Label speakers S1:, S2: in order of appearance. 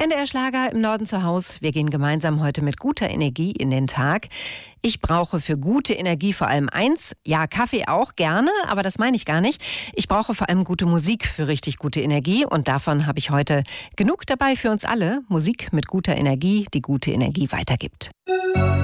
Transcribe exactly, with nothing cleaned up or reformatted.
S1: N D R Schlager im Norden zu Haus. Wir gehen gemeinsam heute mit guter Energie in den Tag. Ich brauche für gute Energie vor allem eins. Ja, Kaffee auch gerne, aber das meine ich gar nicht. Ich brauche vor allem gute Musik für richtig gute Energie. Und davon habe ich heute genug dabei für uns alle. Musik mit guter Energie, die gute Energie weitergibt.